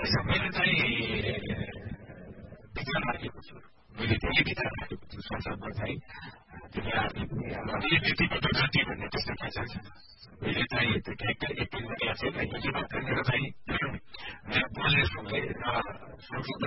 होइन मैले चाहिँ विचार राखेको छु मैले धेरै विचार राखेको छु संसदमा चाहिँ तिनीहरूले पनि अलि त्यतिबाट जति भन्ने त्यस्तो विचार छ मैले चाहिँ ठ्याक्कै एक दिन गरेको छैन हिजो मात्र मेरो चाहिँ बोल्ने समय र संसदमा